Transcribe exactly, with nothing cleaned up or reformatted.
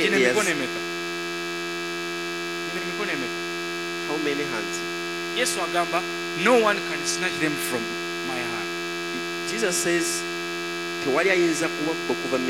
Gino emikono emeka? Gino emikono emeka? How many hands? Yesu agamba, no one can snatch them from my hand. Jesus says, tewali ayinza kuwabba okuva mu